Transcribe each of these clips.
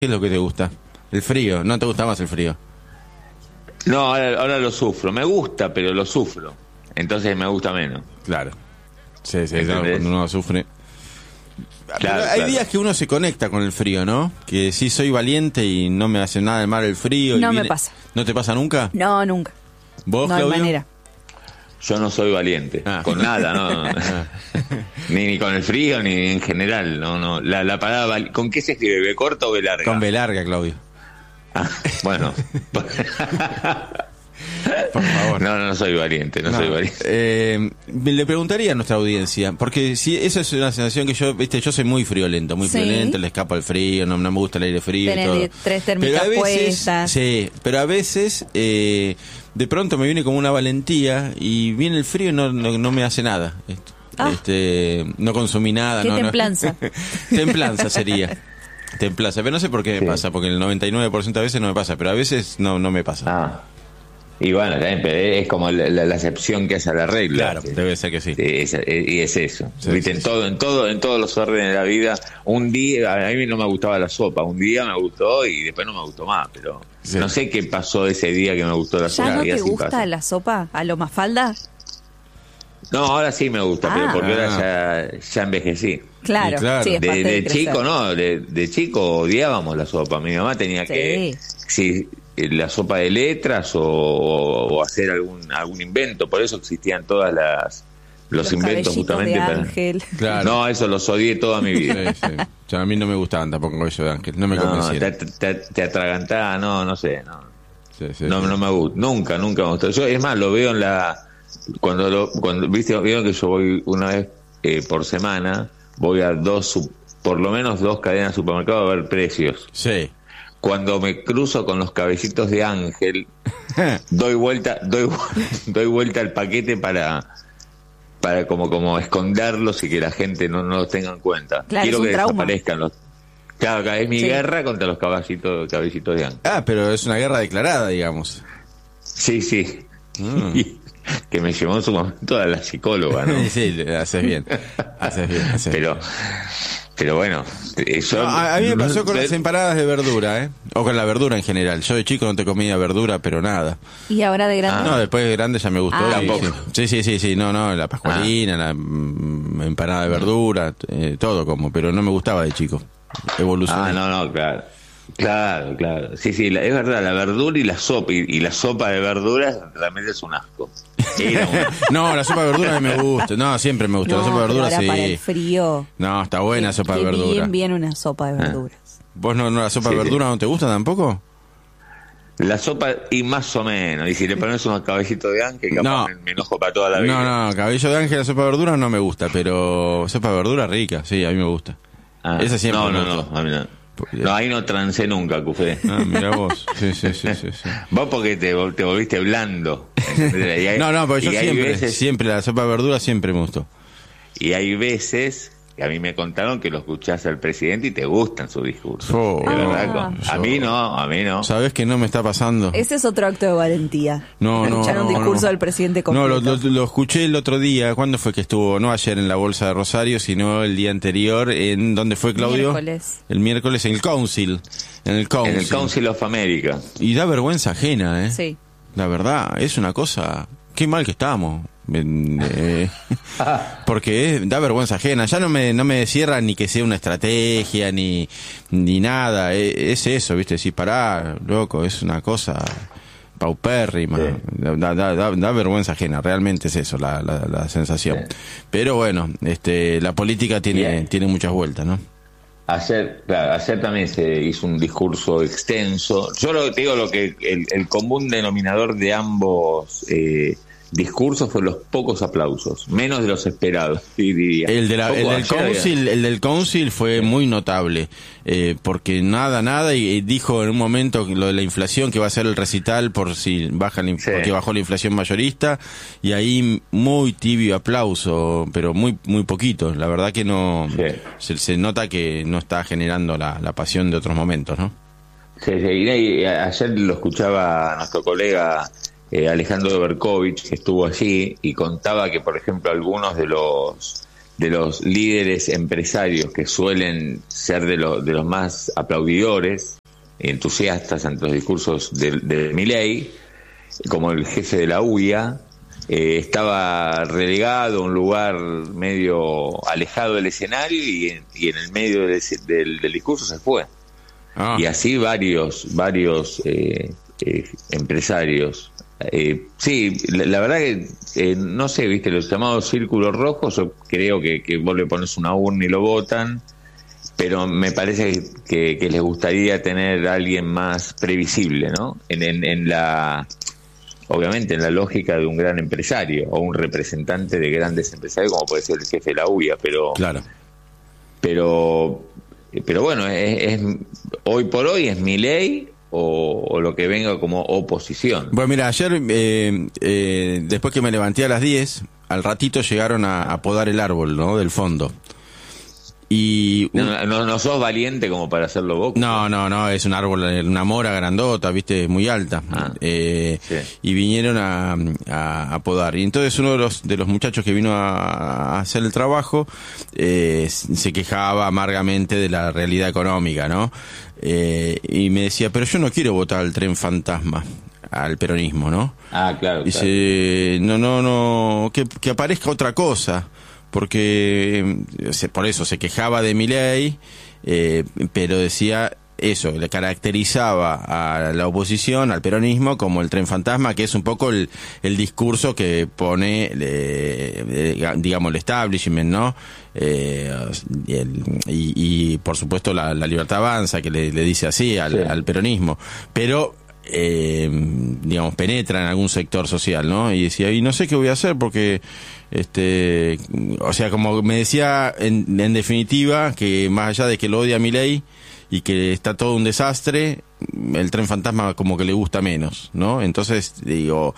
¿Qué es lo que te gusta? El frío, ¿no te gusta más el frío? No, ahora lo sufro. Me gusta, pero lo sufro. Entonces me gusta menos. Claro. Sí, ¿Entendés? cuando uno sufre. Claro, Hay días que uno se conecta con el frío, ¿no? Que sí soy valiente y no me hace nada de mal el frío. No me pasa. ¿No te pasa nunca? No, nunca. ¿Vos, No hay Claudio? manera. Yo no soy valiente. Con nada, ¿no? ni con el frío, ni en general. No. La palabra... ¿Con qué se escribe? ¿B corta o B larga? Con B larga, Claudio. Bueno. Por favor. No soy valiente, no soy valiente. Le preguntaría a nuestra audiencia, porque si esa es una sensación que yo soy muy friolento, le escapo al frío, no me gusta el aire frío. Tenés y todo. 3 térmicas puestas. Sí, pero a veces de pronto me viene como una valentía y viene el frío y no me hace nada. No consumí nada. ¿Qué templanza? Templanza sería. Templanza, pero no sé por qué me pasa, porque el 99% de veces no me pasa, pero a veces no me pasa. Y bueno, también, pero es como la excepción que hace a la regla. Claro, debe ser que sí. Y es eso. Sí, ¿Viste? sí, en todos los órdenes de la vida, un día, a mí no me gustaba la sopa, un día me gustó y después no me gustó más, pero no sé qué pasó ese día que me gustó la sopa. ¿Ya no y te así gusta pasa. la sopa a lo Mafalda? No, ahora sí me gusta, pero porque ahora ya envejecí. Claro, claro. sí, es parte De crecer. chico, no, de chico odiábamos la sopa. Mi mamá tenía que... Sí, la sopa de letras o hacer algún invento. Por eso existían todos los inventos justamente de para... Ángel. Claro. No, eso los odié toda mi vida. Sí. O sea, a mí no me gustaban tampoco cabello de ángel, no me convencieron. Te atragantaba, no sé. Sí. No me gusta, nunca me gustó. Yo, es más, lo veo en la... Cuando vieron que yo voy una vez por semana, voy a por lo menos 2 cadenas de supermercados a ver precios. Sí. Cuando me cruzo con los cabecitos de ángel, doy vuelta al paquete para como esconderlos y que la gente no los tenga en cuenta. Claro, Quiero es un que trauma. desaparezcan los... Claro, es mi guerra contra los cabecitos de ángel. Pero es una guerra declarada, digamos. Sí. Que me llevó en su momento a la psicóloga, ¿no? Sí, haces bien. Pero bueno, eso... A mí me pasó con las empanadas de verdura, o con la verdura en general. Yo de chico no te comía verdura, pero nada. ¿Y ahora de grande? No, después de grande ya me gustó. Tampoco. Sí, no, la pascualina, la empanada de verdura, todo como, pero no me gustaba de chico. Evolucioné. No, claro. Sí, es verdad, la verdura y la sopa, y la sopa de verduras realmente es un asco. No, la sopa de verdura me gusta. No, siempre me gustó. La sopa de verdura, ahora sí. para el frío. No, está buena la sopa de verdura. Bien una sopa de verduras. ¿Vos no la sopa de verdura no te gusta tampoco? La sopa, y más o menos. Y si le pones unos cabecitos de ángel, capaz me enojo para toda la vida. No, cabello de ángel, la sopa de verdura no me gusta, pero sopa de verdura rica, sí, a mí me gusta. Esa siempre me gustó. No, a mí no. No, ahí no trancé nunca, Cufé. Mira vos. Sí. Vos porque te volviste blando. No, porque yo siempre la sopa de verdura siempre me gustó. Y hay veces que a mí me contaron que lo escuchás al presidente y te gustan sus discursos. De verdad, a mí no. ¿Sabés que no me está pasando? Ese es otro acto de valentía. Escuchar un discurso del presidente completo. No, lo escuché el otro día. ¿Cuándo fue que estuvo? No ayer en la Bolsa de Rosario, sino el día anterior. ¿Dónde fue, Claudio? El miércoles en el Council. En el Council of America. Y da vergüenza ajena, ¿eh? Sí. La verdad, es una cosa... Qué mal que estamos. Porque da vergüenza ajena. Ya no me cierra ni que sea una estrategia ni nada. Es eso, ¿viste? Si pará, loco, es una cosa paupérrima. Sí. Da vergüenza ajena. Realmente es eso la sensación. Sí. Pero bueno, la política tiene muchas vueltas, ¿no? Ayer también se hizo un discurso extenso. Yo te digo lo que el común denominador de ambos discursos fue los pocos aplausos, menos de los esperados, diría. El del Council fue muy notable, porque nada, y dijo en un momento lo de la inflación, que va a ser el recital por si porque bajó la inflación mayorista, y ahí muy tibio aplauso, pero muy poquito. La verdad que no se nota que no está generando la pasión de otros momentos, ¿no? Sí, y ayer lo escuchaba a nuestro colega Alejandro Berkovich, que estuvo allí, y contaba que, por ejemplo, algunos de los líderes empresarios que suelen ser de los más aplaudidores, entusiastas ante los discursos de Milei, como el jefe de la UIA, estaba relegado a un lugar medio alejado del escenario y en el medio del discurso se fue. Y así varios empresarios. Sí, la verdad que no sé, viste, los llamados círculos rojos, yo creo que vos le pones una urna y lo votan, pero me parece que les gustaría tener a alguien más previsible, ¿no? Obviamente en la lógica de un gran empresario o un representante de grandes empresarios, como puede ser el jefe de la UIA, pero claro. Pero bueno, hoy por hoy es Milei o lo que venga como oposición. Bueno, mira, ayer, después que me levanté a las 10, al ratito llegaron a podar el árbol, ¿no?, del fondo. Y no sos valiente como para hacerlo vos. No, es un árbol, una mora grandota, viste, muy alta. Sí. Y vinieron a podar. Y entonces uno de los muchachos que vino a hacer el trabajo se quejaba amargamente de la realidad económica, ¿no? Y me decía, pero yo no quiero votar al tren fantasma, al peronismo, ¿no? Claro. Dice, no, que aparezca otra cosa. Porque por eso se quejaba de Milei, pero decía eso, le caracterizaba a la oposición, al peronismo, como el tren fantasma, que es un poco el discurso que pone, digamos, el establishment, ¿no? Y por supuesto la Libertad Avanza, que le dice así al peronismo, pero digamos, penetra en algún sector social, ¿no? Y decía, y no sé qué voy a hacer porque o sea, como me decía en definitiva, que más allá de que lo odia a Milei y que está todo un desastre, el tren fantasma como que le gusta menos, ¿no? Entonces, digo,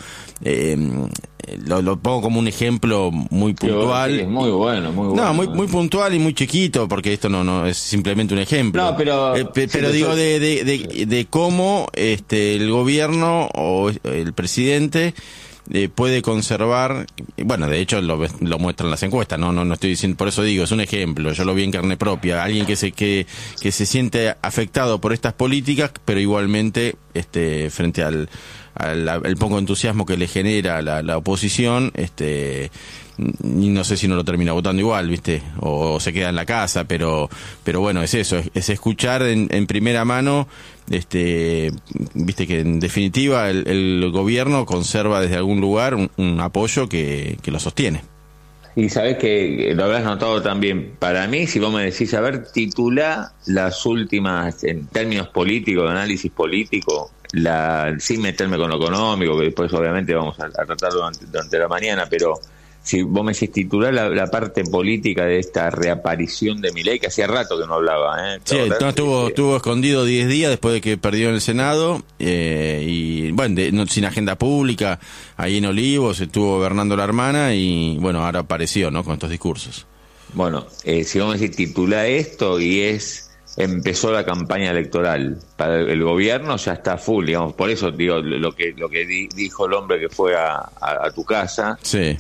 lo pongo como un ejemplo muy puntual. Sí, muy bueno. No, muy puntual y muy chiquito, porque esto no es simplemente un ejemplo. No, pero digo, de cómo el gobierno o el presidente puede conservar, bueno, de hecho lo muestran las encuestas, no estoy diciendo, por eso digo, es un ejemplo, yo lo vi en carne propia, alguien que se siente afectado por estas políticas, pero igualmente frente al poco entusiasmo que le genera la oposición, y no sé si no lo termina votando igual, ¿viste? O se queda en la casa, pero bueno, es eso, es escuchar en primera mano, viste, que en definitiva el gobierno conserva desde algún lugar un apoyo que lo sostiene. Y sabés que lo habrás notado también. Para mí, si vos me decís, a ver, titula las últimas, en términos políticos, de análisis político, sin meterme con lo económico, que después obviamente vamos a tratarlo durante la mañana, pero si vos me decís titular la parte política de esta reaparición de Milei, que hacía rato que no hablaba. Sí, estuvo escondido 10 días después de que perdió en el Senado, y bueno, sin agenda pública, ahí en Olivos, estuvo gobernando la hermana y bueno, ahora apareció, ¿no?, con estos discursos. Bueno, si vos me decís titula esto empezó la campaña electoral para el gobierno, ya está full, digamos, por eso digo lo que dijo el hombre que fue a tu casa. Sí.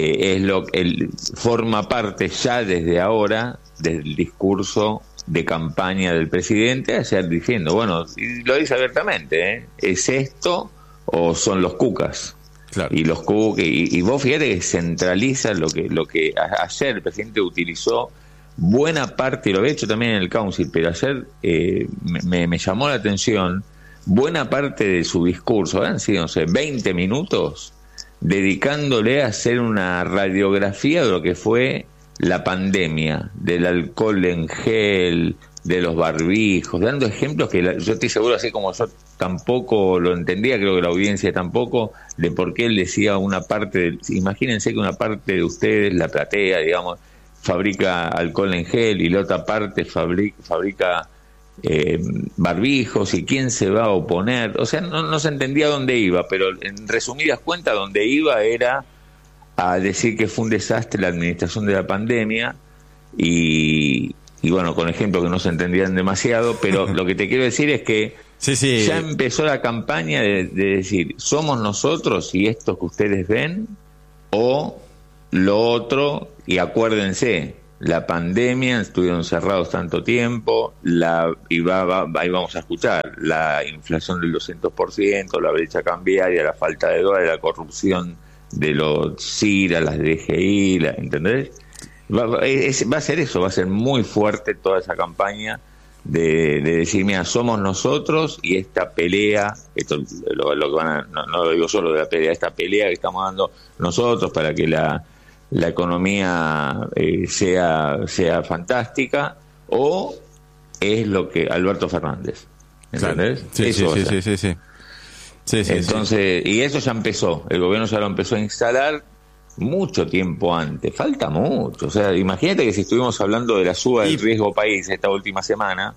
Forma parte ya desde ahora del discurso de campaña del presidente, ayer diciendo, bueno, y lo dice abiertamente, ¿es esto o son los cucas? Claro. Y los cucas, y vos fíjate que centraliza lo que ayer el presidente utilizó buena parte, y lo había hecho también en el council, pero ayer me llamó la atención, buena parte de su discurso, han sido, no sé, 20 minutos, dedicándole a hacer una radiografía de lo que fue la pandemia, del alcohol en gel, de los barbijos, dando ejemplos que yo estoy seguro, así como yo tampoco lo entendía, creo que la audiencia tampoco, de por qué él decía una parte, imagínense que una parte de ustedes, la platea, digamos, fabrica alcohol en gel y la otra parte fabrica barbijos, y quién se va a oponer, o sea, no se entendía dónde iba, pero en resumidas cuentas donde iba era a decir que fue un desastre la administración de la pandemia y bueno, con ejemplos que no se entendían demasiado, pero lo que te quiero decir es que sí. Ya empezó la campaña de decir, somos nosotros y esto que ustedes ven, o lo otro y acuérdense, la pandemia, estuvieron cerrados tanto tiempo, ahí vamos a escuchar, la inflación del 200%, la brecha cambiaria, la falta de dólares, la corrupción de los CIRA, las DGI, ¿entendés? Va a ser eso, va a ser muy fuerte toda esa campaña de decir, mira, somos nosotros y esta pelea, esto lo que no lo digo solo de la pelea, esta pelea que estamos dando nosotros para que la economía sea fantástica, o es lo que Alberto Fernández, ¿entendés? Claro. Sí. Entonces, y eso ya empezó, el gobierno ya lo empezó a instalar mucho tiempo antes, falta mucho, o sea, imagínate que si estuvimos hablando de la suba del riesgo país esta última semana,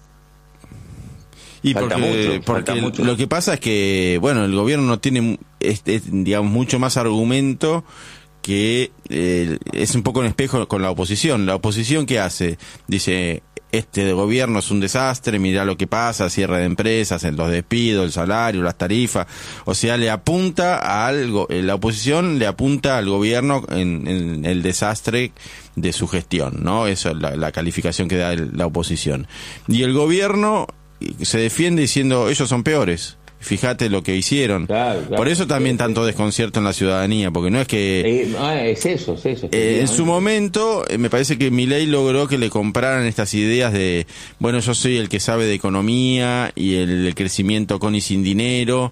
y falta mucho. Lo que pasa es que, bueno, el gobierno no tiene, digamos, mucho más argumento que es un poco un espejo con la oposición. La oposición, ¿qué hace? Dice, este gobierno es un desastre, mirá lo que pasa, cierre de empresas, los despidos, el salario, las tarifas. O sea, le apunta a algo, la oposición le apunta al gobierno en el desastre de su gestión, ¿no? Eso es la calificación que da la oposición. Y el gobierno se defiende diciendo, ellos son peores. Fíjate lo que hicieron. Claro. Por eso también tanto desconcierto en la ciudadanía, porque no es que... es eso. En su momento, me parece que Milei logró que le compraran estas ideas de, bueno, yo soy el que sabe de economía y el crecimiento con y sin dinero,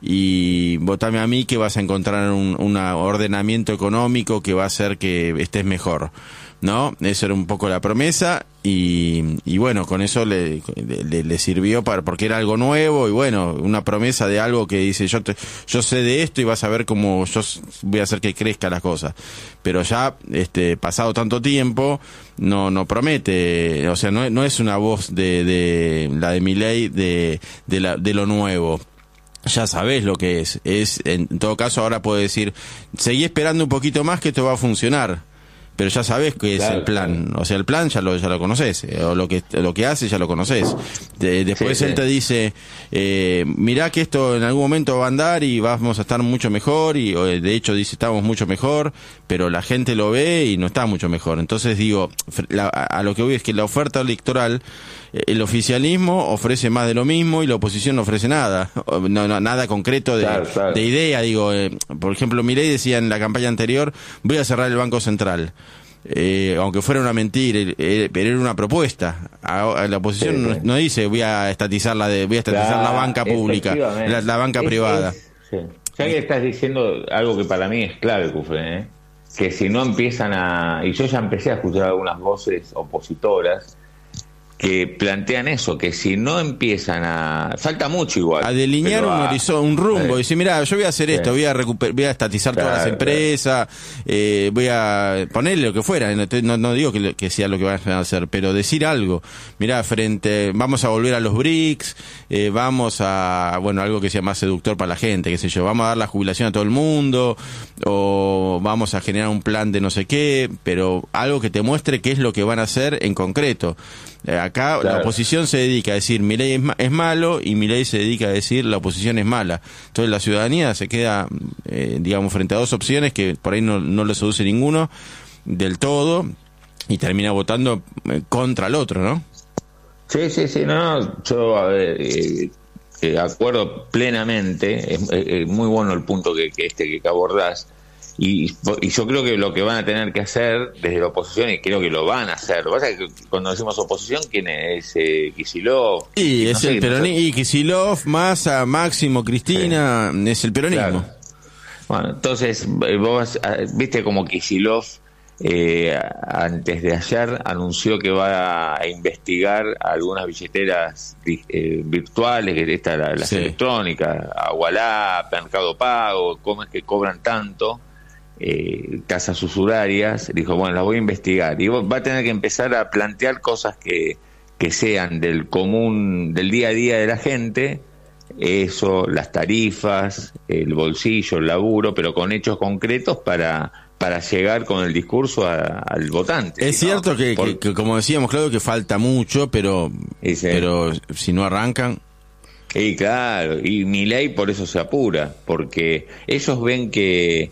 y votame a mí que vas a encontrar un ordenamiento económico que va a hacer que estés mejor, ¿no? Eso era un poco la promesa, y bueno, con eso le sirvió porque era algo nuevo, y bueno, una promesa de algo que dice, yo sé de esto y vas a ver cómo yo voy a hacer que crezca las cosas. Pero ya pasado tanto tiempo no promete, o sea, no es una voz de la de Milei de lo nuevo. Ya sabés lo que es en todo caso ahora puedo decir, seguí esperando un poquito más que esto va a funcionar. Pero ya sabés que es el plan, o sea, el plan ya lo conocés, o lo que hace ya lo conocés. Después él te dice, mirá que esto en algún momento va a andar y vamos a estar mucho mejor, y de hecho dice estamos mucho mejor, pero la gente lo ve y no está mucho mejor. Entonces digo, a lo que voy es que la oferta electoral, el oficialismo ofrece más de lo mismo y la oposición no ofrece nada, nada concreto de idea. Digo, por ejemplo, Milei decía en la campaña anterior, voy a cerrar el Banco Central. Aunque fuera una mentira, pero era una propuesta. La oposición no dice voy a estatizar la banca pública, la banca privada. Ya que estás diciendo algo que para mí es clave, Cufré, que si no empiezan y yo ya empecé a escuchar algunas voces opositoras que plantean eso, que si no empiezan falta mucho igual a delinear un rumbo, decir, mira, yo voy a hacer esto, voy a estatizar todas las empresas, voy a ponerle lo que fuera, no digo que sea lo que van a hacer, pero decir algo, mira, vamos a volver a los BRICS, vamos a, bueno, algo que sea más seductor para la gente, qué sé yo, vamos a dar la jubilación a todo el mundo, o vamos a generar un plan de no sé qué, pero algo que te muestre qué es lo que van a hacer en concreto. Acá la oposición se dedica a decir Milei es malo, y Milei se dedica a decir la oposición es mala. Entonces la ciudadanía se queda, digamos, frente a dos opciones que por ahí no le seduce ninguno del todo, y termina votando contra el otro, ¿no? Sí, no, yo acuerdo plenamente, es muy bueno el punto que abordás. Y yo creo que lo que van a tener que hacer desde la oposición, y creo que lo van a hacer, lo que pasa es que cuando decimos oposición, ¿quién es? Kicillof. Y es el peronismo, y Kicillof, Massa, Máximo, Cristina, es el peronismo. Claro. Bueno, entonces, vos viste como Kicillof antes de ayer anunció que va a investigar algunas billeteras virtuales, que las electrónicas, Agualá, Mercado Pago, cómo es que cobran tanto. Casas usurarias, dijo, bueno, las voy a investigar, y va a tener que empezar a plantear cosas que sean del común, del día a día de la gente, eso, las tarifas, el bolsillo, el laburo, pero con hechos concretos para llegar con el discurso al votante. Es cierto que como decíamos, Claudio, que falta mucho, pero si no arrancan. Y claro, y Milei por eso se apura, porque ellos ven que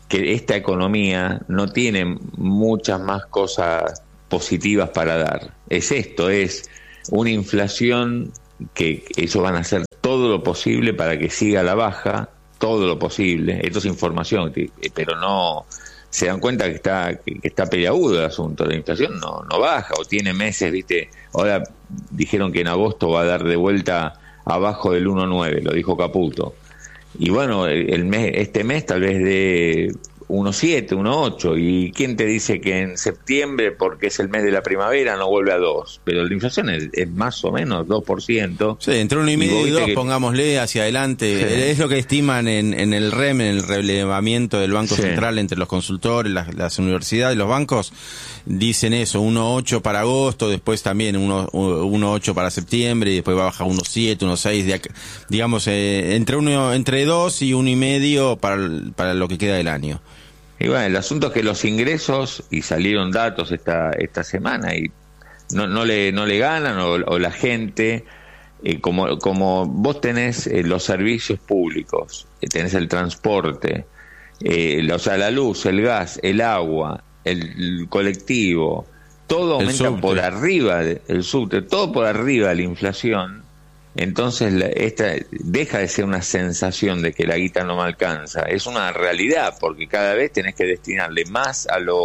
que esta economía no tiene muchas más cosas positivas para dar. Es esto, es una inflación que ellos van a hacer todo lo posible para que siga a la baja, todo lo posible. Esto es información, pero no se dan cuenta que está peleagudo el asunto. La inflación no baja, o tiene meses, ¿viste? Ahora dijeron que en agosto va a dar de vuelta abajo del 1,9, lo dijo Caputo. Y bueno, este mes tal vez de 1,7, 1,8, y quién te dice que en septiembre, porque es el mes de la primavera, no vuelve a 2, pero la inflación es más o menos 2%. Sí, entre 1,5 y 2, pongámosle hacia adelante, sí. Es lo que estiman en el REM, en el relevamiento del Banco Central entre los consultores, las universidades, los bancos, dicen eso, 1,8 para agosto, después también 1,8 para septiembre, y después va a bajar 1,7, 1,6, digamos, entre 2 y 1,5 para lo que queda del año. Y bueno, el asunto es que los ingresos, y salieron datos esta semana, y no le ganan, o la gente, como vos tenés los servicios públicos, tenés el transporte, o sea, la luz, el gas, el agua, el colectivo, todo aumenta por arriba, el subte, todo por arriba de la inflación. Entonces esta deja de ser una sensación de que la guita no me alcanza, es una realidad, porque cada vez tenés que destinarle más a lo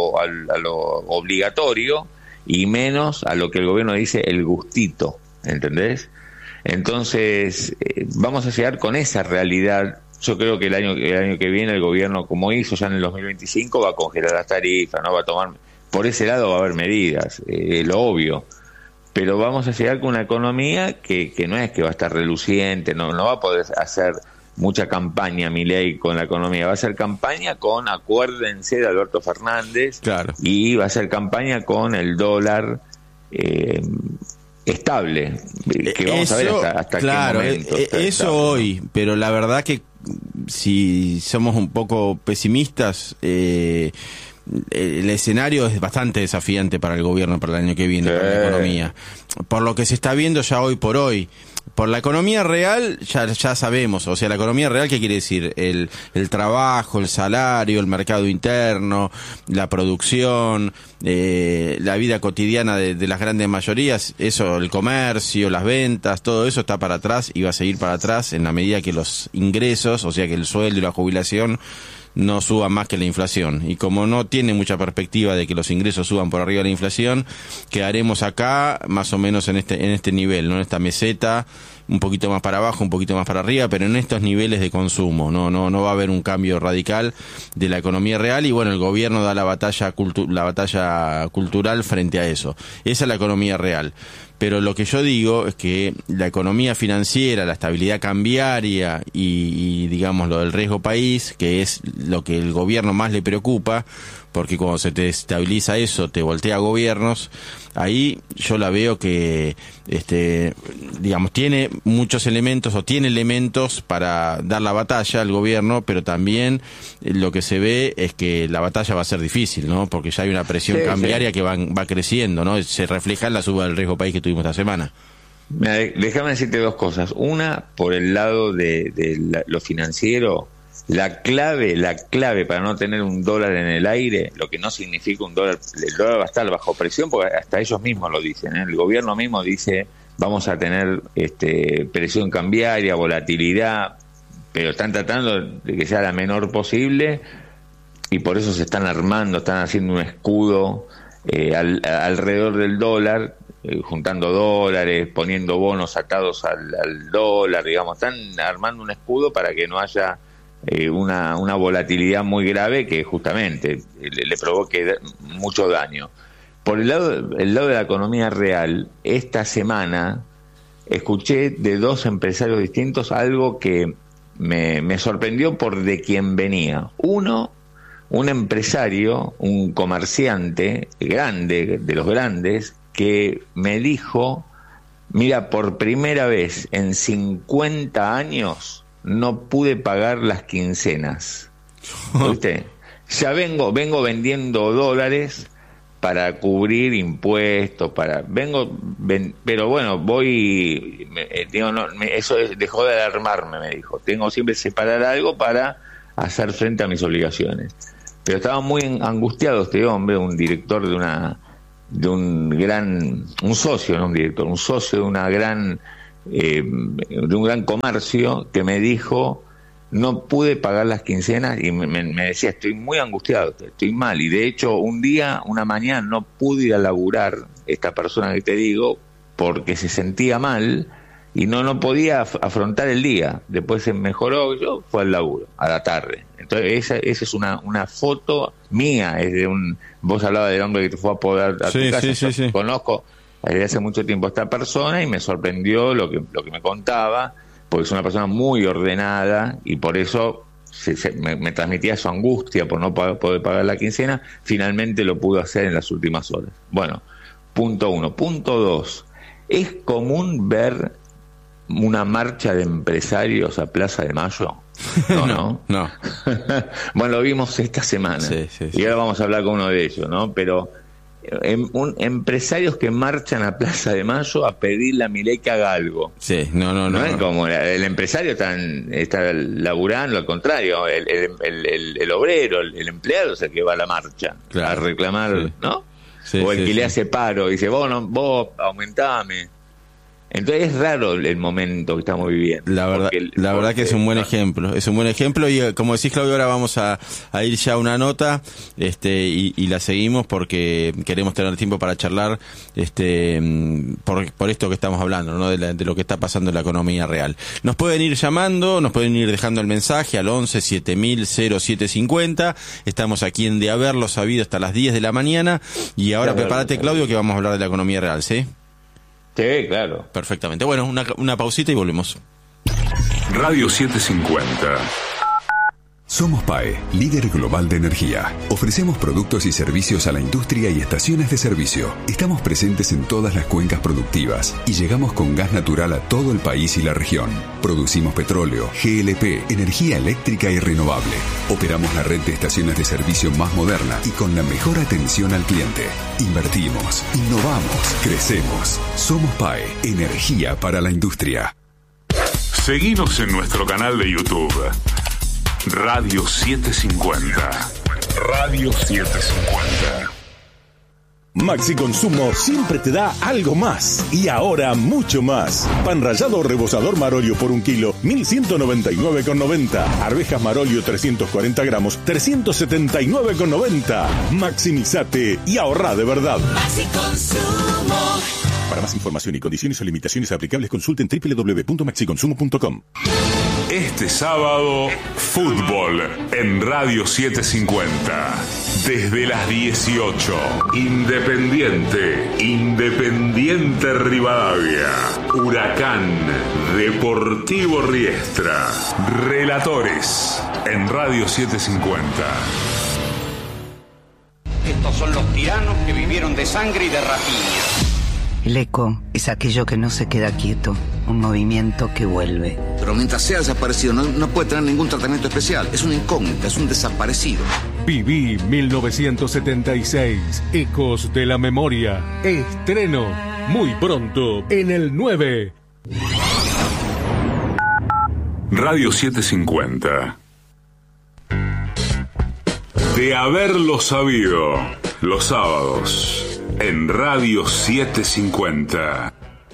obligatorio y menos a lo que el gobierno dice el gustito, ¿entendés? Entonces vamos a llegar con esa realidad. Yo creo que el año que viene el gobierno, como hizo ya en el 2025, va a congelar las tarifas, no va a tomar, por ese lado va a haber medidas, lo obvio. Pero vamos a llegar con una economía que no es que va a estar reluciente, no va a poder hacer mucha campaña Milei con la economía, va a hacer campaña con, acuérdense de Alberto Fernández, claro. Y va a hacer campaña con el dólar estable, que vamos a ver hasta claro, qué momento. Eso estable, hoy, ¿no? Pero la verdad que si somos un poco pesimistas, el escenario es bastante desafiante para el gobierno para el año que viene, para la economía. Por lo que se está viendo ya hoy por hoy. Por la economía real ya sabemos, o sea, la economía real, ¿qué quiere decir? El trabajo, el salario, el mercado interno, la producción, la vida cotidiana de las grandes mayorías, eso, el comercio, las ventas, todo eso está para atrás y va a seguir para atrás en la medida que los ingresos, o sea, que el sueldo y la jubilación no suban más que la inflación. Y como no tiene mucha perspectiva de que los ingresos suban por arriba de la inflación, quedaremos acá más o menos en este nivel, ¿no? En esta meseta, un poquito más para abajo, un poquito más para arriba, pero en estos niveles de consumo. No va a haber un cambio radical de la economía real, y bueno, el gobierno da la batalla cultural frente a eso. Esa es la economía real. Pero lo que yo digo es que la economía financiera, la estabilidad cambiaria y digamos lo del riesgo país, que es lo que el gobierno más le preocupa, porque cuando se te estabiliza eso, te voltea a gobiernos, ahí yo la veo que, digamos, tiene muchos elementos, o tiene elementos para dar la batalla al gobierno, pero también lo que se ve es que la batalla va a ser difícil, ¿no? Porque ya hay una presión cambiaria que va creciendo, ¿no? Se refleja en la suba del riesgo país que tuvimos esta semana. Déjame decirte dos cosas. Una, por el lado de lo financiero, la clave para no tener un dólar en el aire, lo que no significa un dólar, el dólar va a estar bajo presión, porque hasta ellos mismos lo dicen, ¿eh? El gobierno mismo dice, vamos a tener presión cambiaria, volatilidad, pero están tratando de que sea la menor posible, y por eso se están armando, están haciendo un escudo alrededor del dólar, juntando dólares, poniendo bonos atados al dólar, digamos, están armando un escudo para que no haya una volatilidad muy grave que justamente le provoque mucho daño. Por el lado de la economía real, esta semana escuché de dos empresarios distintos algo que me sorprendió por de quién venía. Uno, un empresario, un comerciante grande, de los grandes, que me dijo, mira, por primera vez en 50 años no pude pagar las quincenas. ¿Viste? Ya vengo vendiendo dólares para cubrir impuestos, pero bueno, eso dejó de alarmarme, me dijo. Tengo siempre que separar algo para hacer frente a mis obligaciones. pero estaba muy angustiado este hombre, un director un socio de una gran de un gran comercio, que me dijo: no pude pagar las quincenas, y me decía, estoy muy angustiado, estoy mal, y de hecho una mañana no pude ir a laburar, esta persona que te digo, porque se sentía mal y no podía afrontar el día. Después se mejoró, yo fue al laburo a la tarde. Entonces esa es una foto mía, es de vos hablabas del hombre que te fue a podar a tu casa. Sí. Conozco desde hace mucho tiempo a esta persona y me sorprendió lo que me contaba, porque es una persona muy ordenada, y por eso me transmitía su angustia por no poder pagar la quincena. Finalmente lo pudo hacer en las últimas horas. Bueno, punto 1. Punto 2. ¿Es común ver una marcha de empresarios a Plaza de Mayo? No. Bueno, lo vimos esta semana. Sí. Y ahora vamos a hablar con uno de ellos, ¿no? Pero empresarios que marchan a Plaza de Mayo a pedirle a Milei que haga algo. Sí, no es como el empresario está laburando, al contrario, el obrero, el empleado es el que va a la marcha, claro, a reclamar, ¿no? Sí, o el que le hace paro y dice, vos aumentame. Entonces es raro el momento que estamos viviendo. La verdad que es un buen ejemplo. Es un buen ejemplo, y como decís, Claudio, ahora vamos a ir ya a una nota y la seguimos porque queremos tener tiempo para charlar por esto que estamos hablando, ¿no? De lo que está pasando en la economía real. Nos pueden ir llamando, nos pueden ir dejando el mensaje al 11 7000 0750. Estamos aquí en De Haberlo Sabido hasta las 10 de la mañana. Y ahora prepárate, Claudio, que vamos a hablar de la economía real, ¿sí? Sí, claro. Perfectamente. Bueno, una pausita y volvemos. Radio 750. Somos PAE, líder global de energía. Ofrecemos productos y servicios a la industria y estaciones de servicio. Estamos presentes en todas las cuencas productivas y llegamos con gas natural a todo el país y la región. Producimos petróleo, GLP, energía eléctrica y renovable. Operamos la red de estaciones de servicio más moderna y con la mejor atención al cliente. Invertimos, innovamos, crecemos. Somos PAE, energía para la industria. Seguinos en nuestro canal de YouTube. Radio 750. Radio 750. Maxi Consumo siempre te da algo más. Y ahora mucho más. Pan rallado rebozador Marolio por 1 kilo, 1.199,90. Arvejas Marolio 340 gramos, 379,90. Maximizate y ahorra de verdad. Maxi Consumo. Para más información y condiciones o limitaciones aplicables, consulten www.maxiconsumo.com. Este sábado, fútbol en Radio 750. Desde las 18. Independiente Rivadavia. Huracán, Deportivo Riestra. Relatores en Radio 750. Estos son los tiranos que vivieron de sangre y de rapiña. El eco es aquello que no se queda quieto, un movimiento que vuelve. Pero mientras sea desaparecido no puede tener ningún tratamiento especial. Es una incógnita, es un desaparecido. Viví 1976, Ecos de la Memoria. Estreno muy pronto en el 9. Radio 750. De Haberlo Sabido, los sábados. En Radio 750.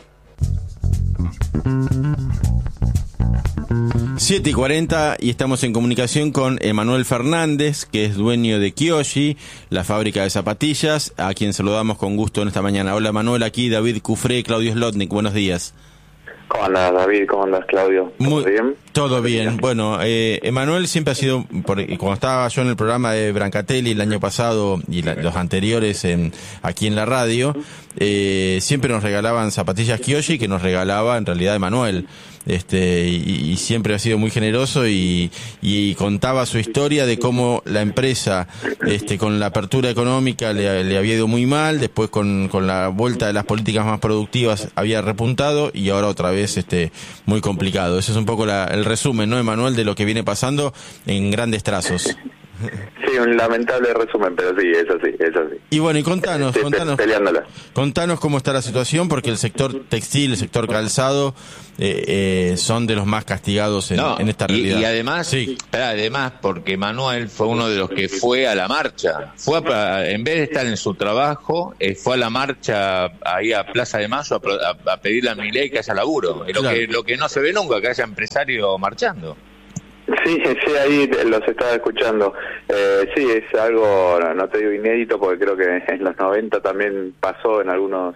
7:40 y estamos en comunicación con Emanuel Fernández, que es dueño de Kiyoshi, la fábrica de zapatillas, a quien saludamos con gusto en esta mañana. Hola Manuel, aquí David Cufré, Claudio Slotnick, buenos días. ¿Cómo andas, David? ¿Cómo andas, Claudio? ¿Todo bien? Todo bien. Bueno, Emanuel siempre ha sido, cuando estaba yo en el programa de Brancatelli el año pasado y los anteriores aquí en la radio, siempre nos regalaban zapatillas Kiyoshi, que nos regalaba en realidad Emanuel. Y siempre ha sido muy generoso y contaba su historia de cómo la empresa con la apertura económica le había ido muy mal, después con la vuelta de las políticas más productivas había repuntado y ahora otra vez muy complicado. Ese es un poco el resumen, ¿no, Emanuel, de lo que viene pasando en grandes trazos? Sí, un lamentable resumen, pero sí, eso sí. Y bueno, y contanos cómo está la situación, porque el sector textil, el sector calzado, son de los más castigados en esta realidad. Y además, además, porque Manuel fue uno de los que fue a la marcha, en vez de estar en su trabajo, fue a la marcha ahí a Plaza de Mayo a pedirle a Milei que haya laburo, lo que no se ve nunca, que haya empresario marchando. Sí, ahí los estaba escuchando. Sí, es algo, no te digo inédito, porque creo que en los 90 también pasó en algún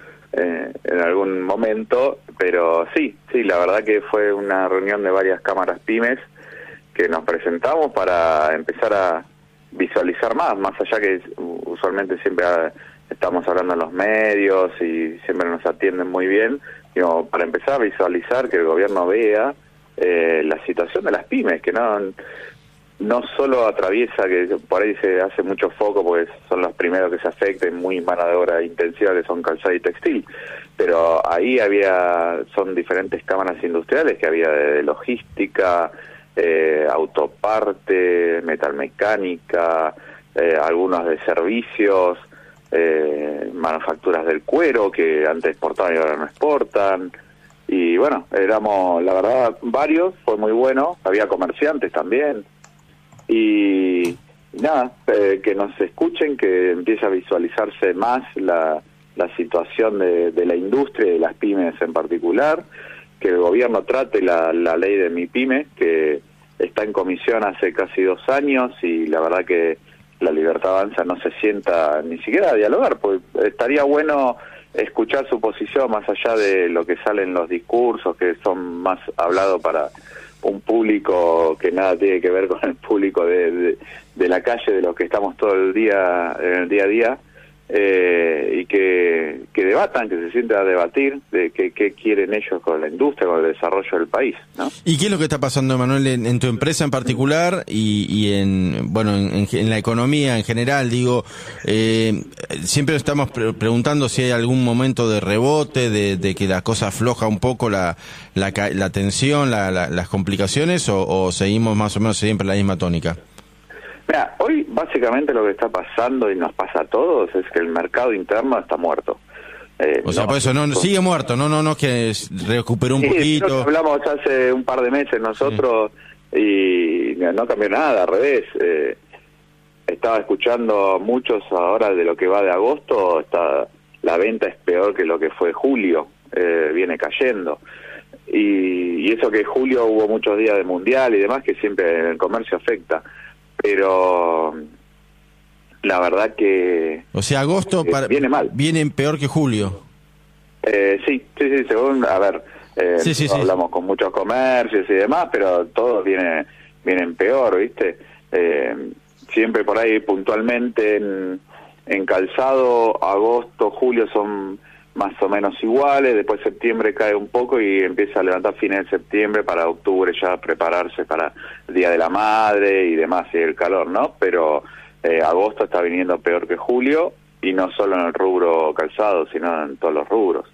momento, pero sí, la verdad que fue una reunión de varias cámaras pymes que nos presentamos para empezar a visualizar más allá que usualmente siempre estamos hablando en los medios y siempre nos atienden muy bien, para empezar a visualizar, que el gobierno vea la situación de las pymes, que no solo atraviesa, que por ahí se hace mucho foco porque son los primeros que se afectan, muy mano de obra intensiva, que son calzado y textil, pero ahí son diferentes cámaras industriales, que había de logística, autoparte, metalmecánica, algunos de servicios, manufacturas del cuero que antes exportaban y ahora no exportan. Y bueno, éramos, la verdad, varios, fue muy bueno, había comerciantes también, y nada, que nos escuchen, que empiece a visualizarse más la situación de la industria y de las pymes en particular, que el gobierno trate la ley de MIPYME, que está en comisión hace casi 2 años, y la verdad que la Libertad Avanza no se sienta ni siquiera a dialogar, pues estaría bueno escuchar su posición más allá de lo que sale en los discursos, que son más hablados para un público que nada tiene que ver con el público de la calle, de los que estamos todo el día en el día a día, y que debatan, que se sienten a debatir de qué quieren ellos con la industria, con el desarrollo del país, ¿no? ¿Y qué es lo que está pasando, Manuel, en tu empresa en particular y en la economía en general? Digo, siempre estamos preguntando si hay algún momento de rebote, de que la cosa afloja un poco la tensión, las complicaciones, o seguimos más o menos siempre en la misma tónica. Mira, hoy básicamente lo que está pasando y nos pasa a todos es que el mercado interno está muerto. Por eso sigue muerto, no que recuperó un poquito. Hablamos hace un par de meses nosotros y no cambió nada, al revés. Estaba escuchando muchos ahora de lo que va de agosto, la venta es peor que lo que fue julio, viene cayendo. Y eso que julio hubo muchos días de mundial y demás, que siempre en el comercio afecta. Pero la verdad que... O sea, agosto viene mal. Viene peor que julio. Sí, según... A ver, hablamos con muchos comercios y demás, pero todos vienen peor, ¿viste? Siempre por ahí puntualmente en calzado, agosto, julio son más o menos iguales, después septiembre cae un poco y empieza a levantar fines de septiembre para octubre ya prepararse para el Día de la Madre y demás, y el calor, ¿no? Pero agosto está viniendo peor que julio, y no solo en el rubro calzado, sino en todos los rubros.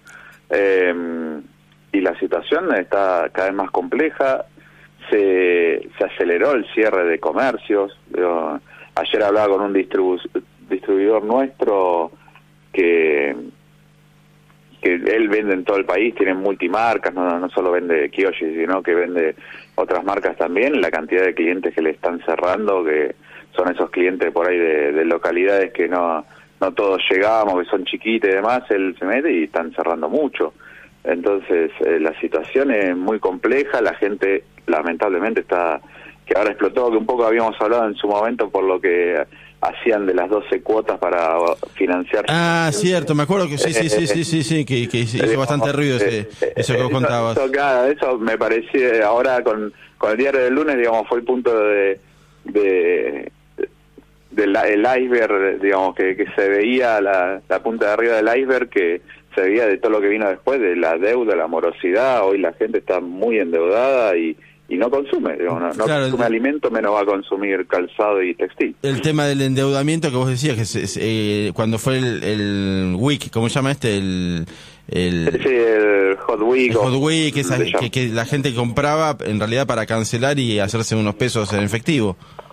Y la situación está cada vez más compleja, se aceleró el cierre de comercios. Ayer hablaba con un distribuidor nuestro que él vende en todo el país, tiene multimarcas, no solo vende Kiyoshi, sino que vende otras marcas también. La cantidad de clientes que le están cerrando, que son esos clientes por ahí de localidades que no todos llegamos, que son chiquitas y demás, él se mete y están cerrando mucho. Entonces la situación es muy compleja, la gente lamentablemente está, que ahora explotó, que un poco habíamos hablado en su momento por lo que hacían de las 12 cuotas para financiar. Ah, cierto, me acuerdo que sí, que hizo bastante ruido eso que vos contabas. Eso me parecía, ahora con el diario del lunes, digamos, fue el punto del iceberg, digamos, que se veía la punta de arriba del iceberg, que se veía de todo lo que vino después, de la deuda, la morosidad. Hoy la gente está muy endeudada y no consume, digamos, no consume alimento, menos va a consumir calzado y textil. El tema del endeudamiento que vos decías, que cuando fue el week, ¿cómo se llama el Hot Week. El Hot Week, que la gente compraba en realidad para cancelar y hacerse unos pesos en efectivo.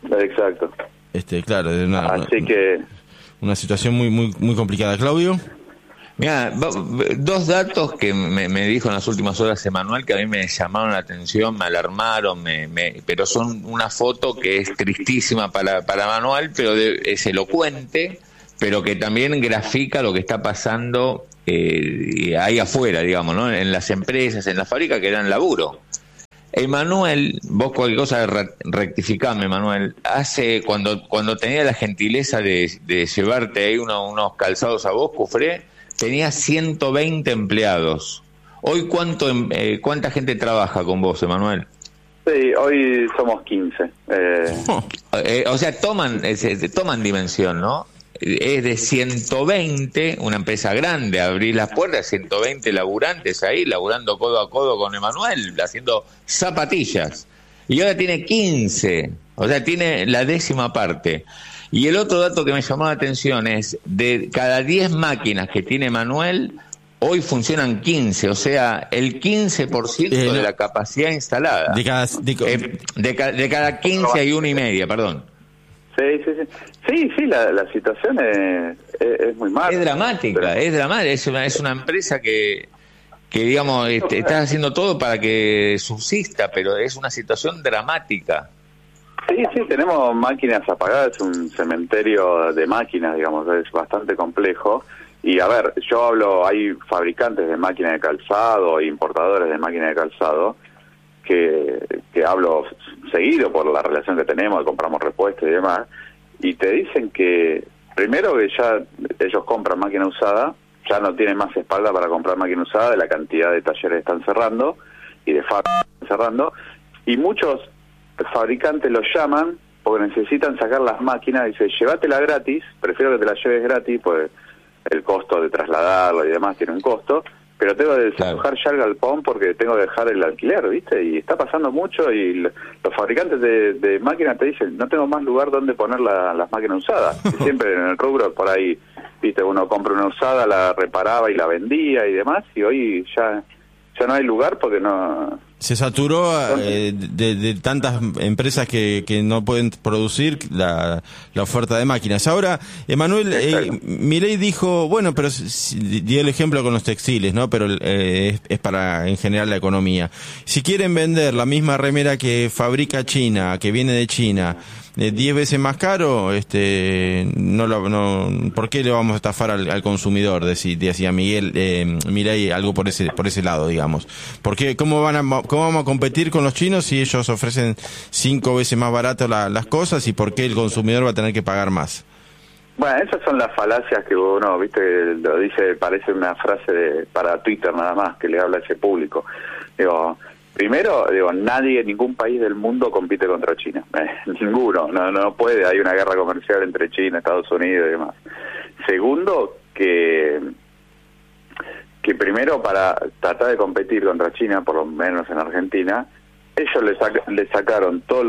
Exacto. Claro, es que una situación muy complicada. Claudio. Mira, dos datos que me dijo en las últimas horas Emanuel que a mí me llamaron la atención, me alarmaron, pero son una foto que es tristísima para Emanuel, pero es elocuente, pero que también grafica lo que está pasando ahí afuera, digamos, ¿no? En las empresas, en las fábricas que dan laburo. Emanuel, vos cualquier cosa rectificame, Emanuel, cuando tenía la gentileza de llevarte ahí unos calzados a vos, Cufré, tenía 120 empleados. Hoy, ¿cuánta gente trabaja con vos, Emanuel? Sí, hoy somos 15. O sea, toman dimensión, ¿no? Es de 120, una empresa grande, abrir las puertas, 120 laburantes ahí, laburando codo a codo con Emanuel, haciendo zapatillas. Y ahora tiene 15, o sea, tiene la 10ª parte. Y el otro dato que me llamó la atención es, de cada 10 máquinas que tiene Manuel, hoy funcionan 15, o sea, el 15% de la capacidad instalada. De cada 15 hay 1,5, perdón. Sí, la situación es muy mala. Es dramática, es una empresa que digamos, está haciendo todo para que subsista, pero es una situación dramática. Sí, tenemos máquinas apagadas, es un cementerio de máquinas, digamos, es bastante complejo. Y a ver, hay fabricantes de máquinas de calzado, importadores de máquinas de calzado, que hablo seguido por la relación que tenemos, que compramos repuestos y demás, y te dicen que, primero que ya ellos compran máquina usada, ya no tienen más espalda para comprar máquina usada de la cantidad de talleres están cerrando, y de fábricas están cerrando, y muchos fabricantes los llaman porque necesitan sacar las máquinas y dicen, llévatela gratis, prefiero que te la lleves gratis, pues el costo de trasladarlo y demás tiene un costo, pero tengo que desalojar ya el galpón porque tengo que dejar el alquiler, ¿viste? Y está pasando mucho y los fabricantes de máquinas te dicen, no tengo más lugar donde poner las máquinas usadas. Y siempre en el rubro por ahí, ¿viste? Uno compra una usada, la reparaba y la vendía y demás, y hoy ya no hay lugar porque no... Se saturó de tantas empresas que no pueden producir la oferta de máquinas. Ahora, Emanuel, Milei dijo, bueno, pero dio el ejemplo con los textiles, ¿no? Pero es para, en general, la economía. Si quieren vender la misma remera que fabrica China, que viene de China, 10 veces más caro, ¿por qué le vamos a estafar al consumidor? Decía Milei, algo por ese lado, digamos. Porque ¿cómo vamos a competir con los chinos si ellos ofrecen 5 veces más barato las cosas, y por qué el consumidor va a tener que pagar más? Bueno, esas son las falacias que uno, viste, lo dice, parece una frase para Twitter nada más, que le habla a ese público. Primero, ningún país del mundo compite contra China. Ninguno, no puede, hay una guerra comercial entre China, Estados Unidos y demás. Segundo, que primero, para tratar de competir contra China, por lo menos en Argentina, ellos le sacaron todos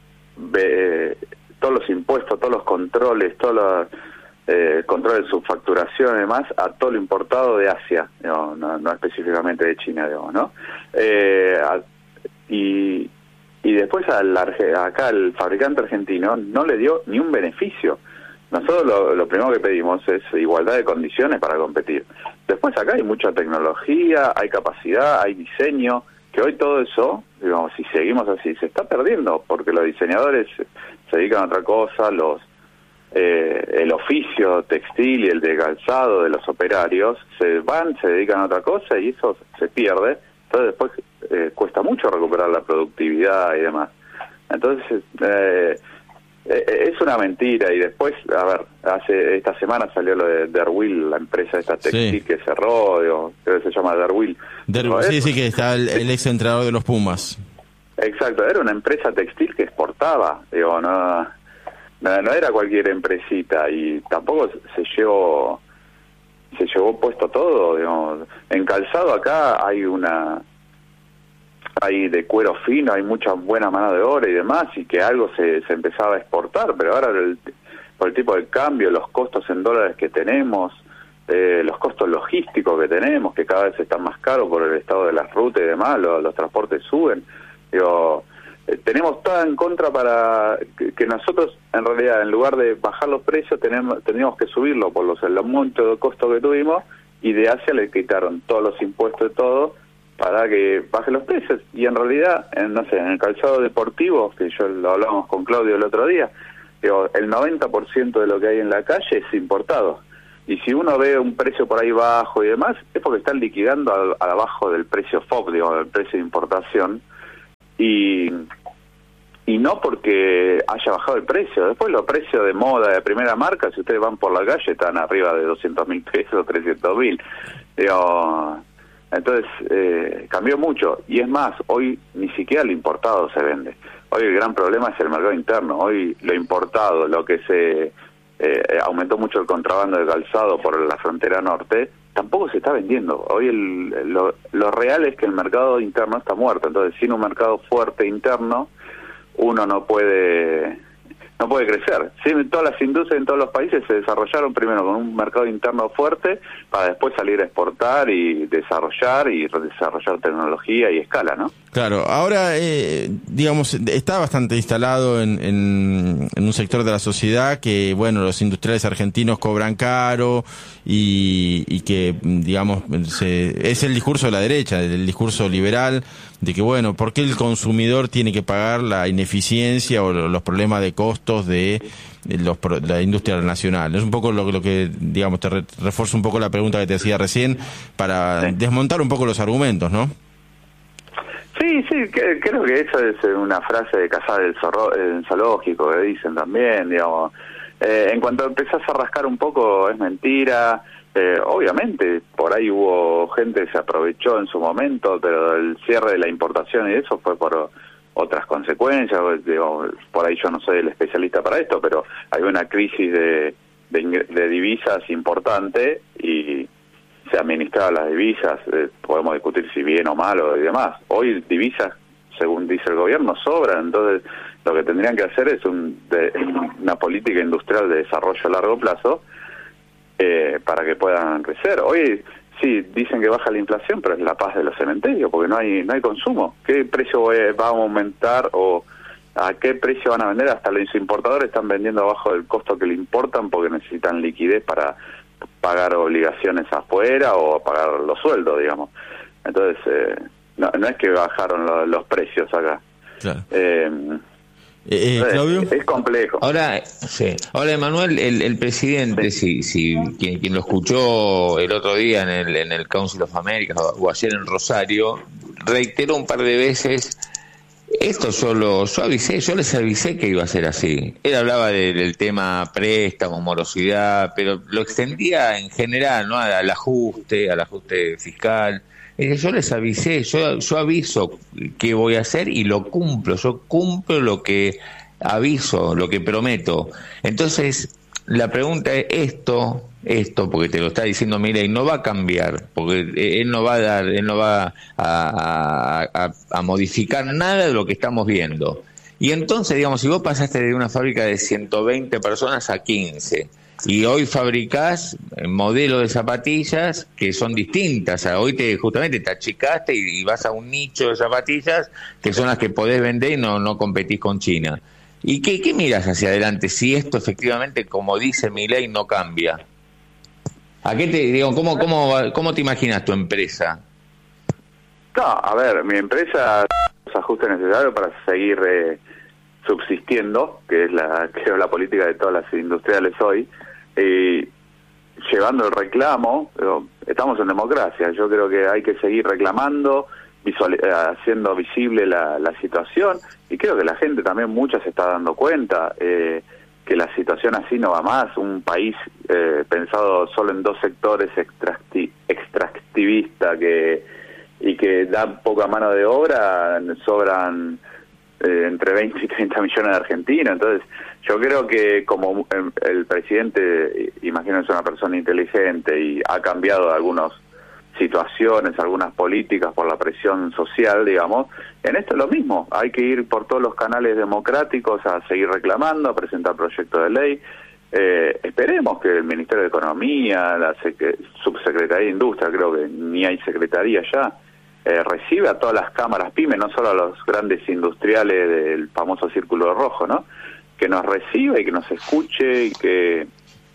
los impuestos, todos los controles, todos los controles de su facturación y demás, a todo lo importado de Asia, no específicamente de China, ¿no? Y después acá el fabricante argentino no le dio ni un beneficio. Nosotros lo primero que pedimos es igualdad de condiciones para competir. Después acá hay mucha tecnología, hay capacidad, hay diseño, que hoy todo eso, digamos, si seguimos así, se está perdiendo, porque los diseñadores se dedican a otra cosa, el oficio textil y el de calzado de los operarios se dedican a otra cosa y eso se pierde. Entonces después cuesta mucho recuperar la productividad y demás. Entonces es una mentira. Y después, a ver, esta semana salió lo de Derwil, la empresa esta textil que cerró, creo que se llama Derwil. Sí, que está el ex entrenador de los Pumas. Exacto, era una empresa textil que exportaba, no era cualquier empresita, y tampoco se llevó puesto todo, digamos. En calzado acá hay de cuero fino, hay mucha buena mano de obra y demás, y que algo se empezaba a exportar, pero ahora por el tipo de cambio, los costos en dólares que tenemos, los costos logísticos que tenemos, que cada vez están más caros por el estado de las rutas y demás, los transportes suben, tenemos todo en contra para que nosotros, en realidad, en lugar de bajar los precios, teníamos que subirlo por el aumento de costo que tuvimos, y de Asia le quitaron todos los impuestos y todo para que bajen los precios. Y en realidad, en el calzado deportivo, que yo lo hablamos con Claudio el otro día, digo, el 90% de lo que hay en la calle es importado. Y si uno ve un precio por ahí bajo y demás, es porque están liquidando abajo del precio FOB, del precio de importación, y no porque haya bajado el precio. Después los precios de moda de primera marca, si ustedes van por la calle, están arriba de 200.000 pesos, 300.000. Entonces, cambió mucho. Y es más, hoy ni siquiera el importado se vende. Hoy el gran problema es el mercado interno. Hoy lo importado, lo que se aumentó mucho el contrabando de calzado por la frontera norte, tampoco se está vendiendo. Hoy lo real es que el mercado interno está muerto. Entonces, sin un mercado fuerte interno, uno no puede crecer. Sí, todas las industrias en todos los países se desarrollaron primero con un mercado interno fuerte para después salir a exportar y desarrollar tecnología y escala, ¿no? Claro, ahora, digamos, está bastante instalado en un sector de la sociedad que, bueno, los industriales argentinos cobran caro y que, digamos, es el discurso de la derecha, el discurso liberal, de que, bueno, ¿por qué el consumidor tiene que pagar la ineficiencia o los problemas de costos de la industria nacional? Es un poco lo que, digamos, te refuerzo un poco la pregunta que te hacía recién para desmontar un poco los argumentos, ¿no? Sí, creo que eso es una frase de Casar el zoológico que dicen también, digamos. En cuanto empezás a rascar un poco, es mentira. Obviamente, por ahí hubo gente que se aprovechó en su momento, pero el cierre de la importación y eso fue por otras consecuencias. Digo, por ahí yo no soy el especialista para esto, pero hay una crisis de divisas importante y se administraban las divisas. Podemos discutir si bien o mal o y demás. Hoy divisas, según dice el gobierno, sobran. Entonces, lo que tendrían que hacer es una política industrial de desarrollo a largo plazo para que puedan crecer. Hoy sí dicen que baja la inflación, pero es la paz de los cementerios, porque no hay consumo. ¿Qué precio va a aumentar o a qué precio van a vender? Hasta los importadores están vendiendo abajo del costo que le importan porque necesitan liquidez para pagar obligaciones afuera o pagar los sueldos, digamos. Entonces, no es que bajaron los precios acá. Claro. ¿Claudio? Es complejo. Ahora, Emanuel, el presidente, quien lo escuchó el otro día en el Council of America o ayer en Rosario, reiteró un par de veces, esto yo les avisé que iba a ser así. Él hablaba del tema préstamos, morosidad, pero lo extendía en general, ¿no? Al ajuste fiscal. Yo les avisé, yo aviso qué voy a hacer y lo cumplo. Yo cumplo lo que aviso, lo que prometo. Entonces, la pregunta es esto, porque te lo está diciendo Milei, no va a cambiar, porque él no va a modificar nada de lo que estamos viendo. Y entonces, digamos, si vos pasaste de una fábrica de 120 personas a 15, y hoy fabricás modelos de zapatillas que son distintas. Hoy justamente te achicaste y vas a un nicho de zapatillas que son las que podés vender y no competís con China. ¿Y qué miras hacia adelante si esto efectivamente, como dice Milei, no cambia? ¿A qué cómo te imaginas tu empresa? No, a ver, mi empresa los ajustes necesarios para seguir subsistiendo, que es la política de todas las industriales hoy. Llevando el reclamo, estamos en democracia, yo creo que hay que seguir reclamando, haciendo visible la situación, y creo que la gente también, mucha se está dando cuenta que la situación así no va más. Un país pensado solo en dos sectores extractivista y que da poca mano de obra, sobran entre 20 y 30 millones de argentinos. Entonces yo creo que como el presidente, imagino es una persona inteligente y ha cambiado algunas situaciones, algunas políticas por la presión social, digamos, en esto es lo mismo. Hay que ir por todos los canales democráticos a seguir reclamando, a presentar proyectos de ley. Esperemos que el Ministerio de Economía, la Subsecretaría de Industria, creo que ni hay secretaría ya, recibe a todas las cámaras pymes, no solo a los grandes industriales del famoso Círculo Rojo, ¿no? Que nos reciba y que nos escuche y que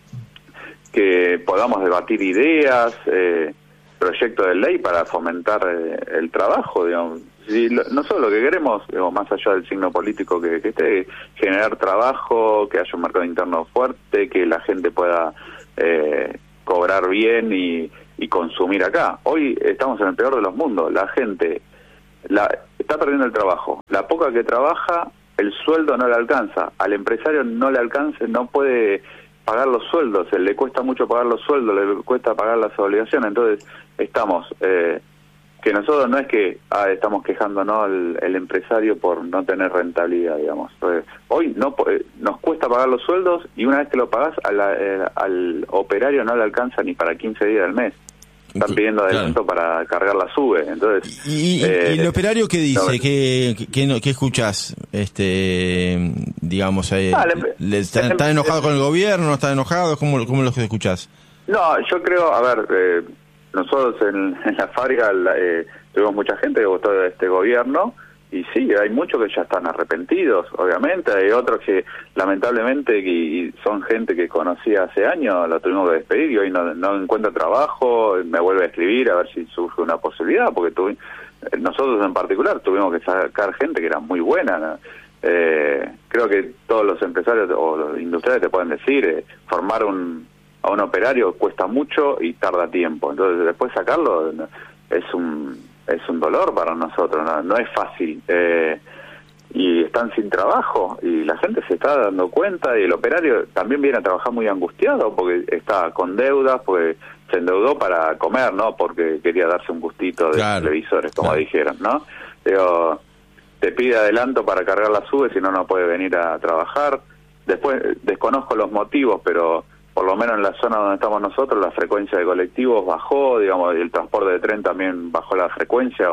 podamos debatir ideas, proyectos de ley para fomentar el trabajo, digamos. Si nosotros lo que queremos, digamos, más allá del signo político que esté, generar trabajo, que haya un mercado interno fuerte, que la gente pueda cobrar bien y consumir acá. Hoy estamos en el peor de los mundos. La gente está perdiendo el trabajo. La poca que trabaja, el sueldo no le alcanza. Al empresario no le alcanza, no puede pagar los sueldos, le cuesta mucho pagar los sueldos, le cuesta pagar las obligaciones. Entonces estamos, que nosotros no es que estamos quejándonos el empresario por no tener rentabilidad, digamos. Hoy no nos cuesta pagar los sueldos y una vez que lo pagás al operario no le alcanza ni para 15 días del mes. Están pidiendo adelanto para cargar la SUBE. Entonces, ¿Y el operario qué dice? ¿Qué escuchás? Digamos, ¿está enojado con el gobierno? ¿No está enojado? ¿Cómo lo escuchás? No, yo creo, a ver, nosotros en la fábrica tuvimos mucha gente que votó de este gobierno, y sí, hay muchos que ya están arrepentidos, obviamente. Hay otros que lamentablemente y son gente que conocía hace años, lo tuvimos que despedir y hoy no encuentra trabajo, me vuelve a escribir a ver si surge una posibilidad, porque nosotros en particular tuvimos que sacar gente que era muy buena, ¿no? Creo que todos los empresarios o los industriales te pueden decir, formar a un operario cuesta mucho y tarda tiempo, entonces después sacarlo es un dolor para nosotros, no es fácil, y están sin trabajo y la gente se está dando cuenta, y el operario también viene a trabajar muy angustiado porque está con deudas, pues se endeudó para comer, no porque quería darse un gustito de televisores, como dijeron, ¿no? Digo, te pide adelanto para cargar la SUBE, si no puede venir a trabajar. Después desconozco los motivos, pero por lo menos en la zona donde estamos nosotros, la frecuencia de colectivos bajó, digamos, el transporte de tren también bajó la frecuencia,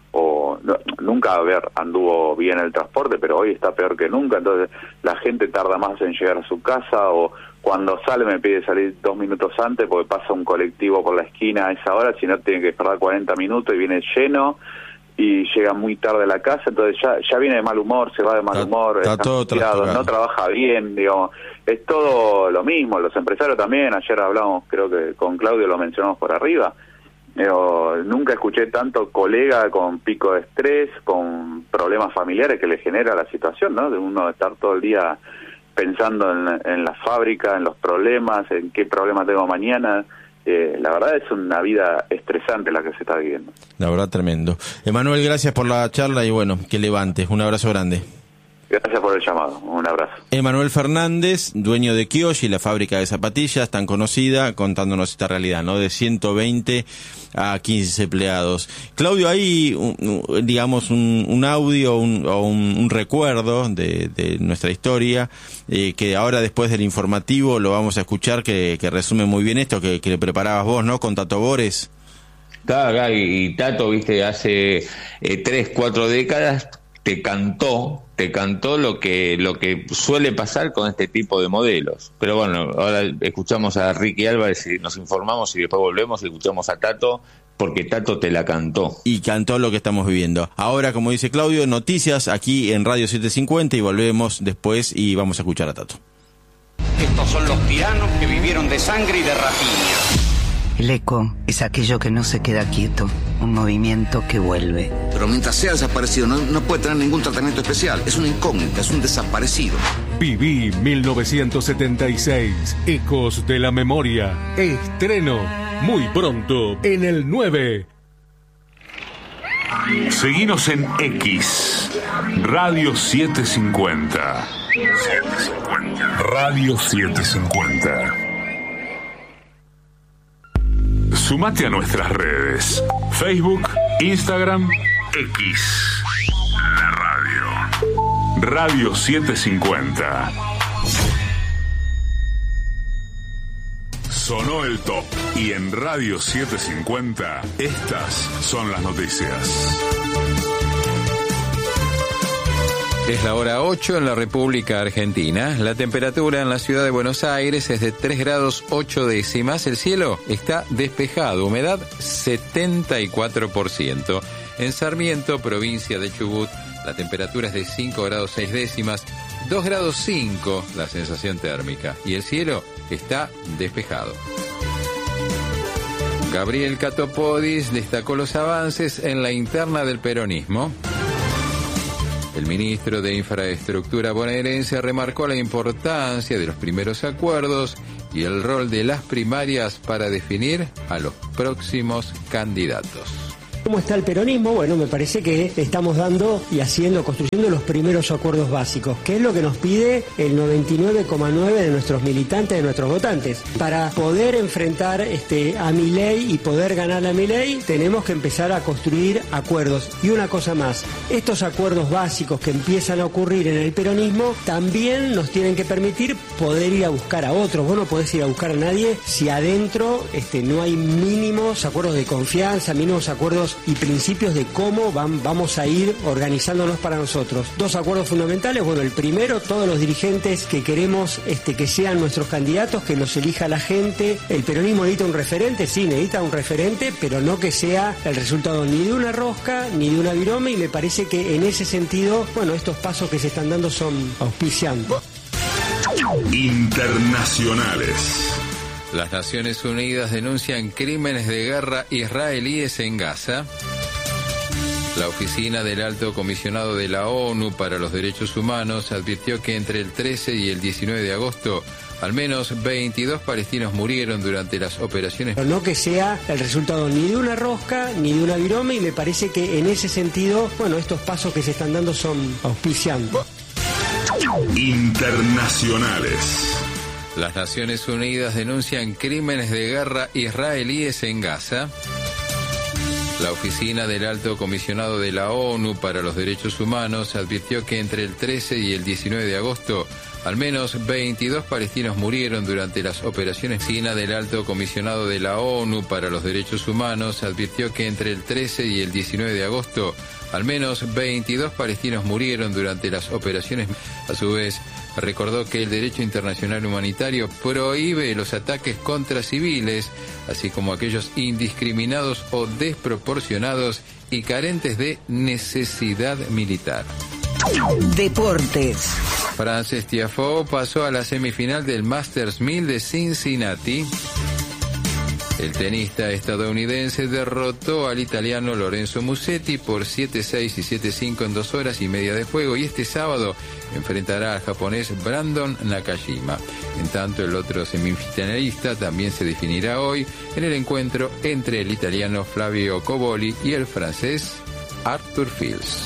nunca anduvo bien el transporte, pero hoy está peor que nunca, entonces la gente tarda más en llegar a su casa, o cuando sale me pide salir 2 minutos antes porque pasa un colectivo por la esquina a esa hora, si no tiene que esperar 40 minutos y viene lleno, y llega muy tarde a la casa, entonces ya viene de mal humor, se va de mal humor, está todo no trabaja bien, digamos, es todo lo mismo. Los empresarios también, ayer hablamos, creo que con Claudio lo mencionamos por arriba, nunca escuché tanto colega con pico de estrés, con problemas familiares que le genera la situación, ¿no? De uno estar todo el día pensando en la fábrica, en los problemas, en qué problema tengo mañana. La verdad es una vida estresante la que se está viviendo. La verdad, tremendo. Emanuel, gracias por la charla y bueno, que levantes. Un abrazo grande. Gracias por el llamado, un abrazo. Emanuel Fernández, dueño de Kiyoshi, la fábrica de zapatillas tan conocida, contándonos esta realidad, ¿no? De 120 a 15 empleados. Claudio, hay, digamos, un audio o un recuerdo de nuestra historia, que ahora después del informativo lo vamos a escuchar, que resume muy bien esto, que le preparabas vos, ¿no? Con Tato Bores. Claro, y Tato, viste, hace 3-4 décadas te cantó lo que suele pasar con este tipo de modelos. Pero bueno, ahora escuchamos a Ricky Álvarez y nos informamos y después volvemos y escuchamos a Tato, porque Tato te la cantó. Y cantó lo que estamos viviendo. Ahora, como dice Claudio, noticias aquí en Radio 750 y volvemos después y vamos a escuchar a Tato. Estos son los tiranos que vivieron de sangre y de rapiña. El eco es aquello que no se queda quieto, un movimiento que vuelve. Pero mientras sea desaparecido no puede tener ningún tratamiento especial, es una incógnita, es un desaparecido. Viví 1976, Ecos de la Memoria, estreno muy pronto en el 9. Seguinos en X, Radio 750. Radio 750. Sumate a nuestras redes: Facebook, Instagram, X, la radio. Radio 750. Sonó el top y en Radio 750 estas son las noticias. Es la hora 8 en la República Argentina. La temperatura en la ciudad de Buenos Aires es de 3 grados 8 décimas. El cielo está despejado, humedad 74%. En Sarmiento, provincia de Chubut, la temperatura es de 5 grados 6 décimas, 2 grados 5 la sensación térmica y el cielo está despejado. Gabriel Catopodis destacó los avances en la interna del peronismo. El ministro de Infraestructura bonaerense remarcó la importancia de los primeros acuerdos y el rol de las primarias para definir a los próximos candidatos. ¿Cómo está el peronismo? Bueno, me parece que estamos dando y construyendo los primeros acuerdos básicos, que es lo que nos pide el 99,9% de nuestros militantes, de nuestros votantes. Para poder enfrentar a Milei y poder ganar a Milei, tenemos que empezar a construir acuerdos. Y una cosa más, estos acuerdos básicos que empiezan a ocurrir en el peronismo también nos tienen que permitir poder ir a buscar a otros. Vos no podés ir a buscar a nadie si adentro no hay mínimos acuerdos de confianza, mínimos acuerdos y principios de cómo vamos a ir organizándonos para nosotros. 2 acuerdos fundamentales. Bueno, el primero, todos los dirigentes que queremos que sean nuestros candidatos, que los elija la gente. El peronismo necesita un referente, sí, necesita un referente, pero no que sea el resultado ni de una rosca ni de una virome, y me parece que en ese sentido, bueno, estos pasos que se están dando son auspiciantes. Internacionales. Las Naciones Unidas denuncian crímenes de guerra israelíes en Gaza. La Oficina del Alto Comisionado de la ONU para los Derechos Humanos advirtió que entre el 13 y el 19 de agosto al menos 22 palestinos murieron durante las operaciones. Pero no que sea el resultado ni de una rosca ni de una virome, y me parece que en ese sentido, bueno, estos pasos que se están dando son auspiciantes. Internacionales. Las Naciones Unidas denuncian crímenes de guerra israelíes en Gaza. La Oficina del Alto Comisionado de la ONU para los Derechos Humanos advirtió que entre el 13 y el 19 de agosto al menos 22 palestinos murieron durante las operaciones. La Oficina del Alto Comisionado de la ONU para los Derechos Humanos advirtió que entre el 13 y el 19 de agosto al menos 22 palestinos murieron durante las operaciones. A su vez, recordó que el derecho internacional humanitario prohíbe los ataques contra civiles, así como aquellos indiscriminados o desproporcionados y carentes de necesidad militar. Deportes. Frances Tiafoe pasó a la semifinal del Masters 1000 de Cincinnati. El tenista estadounidense derrotó al italiano Lorenzo Musetti por 7-6 y 7-5 en 2 horas y media de juego, y este sábado enfrentará al japonés Brandon Nakashima. En tanto, el otro semifinalista también se definirá hoy en el encuentro entre el italiano Flavio Cobolli y el francés Arthur Fils.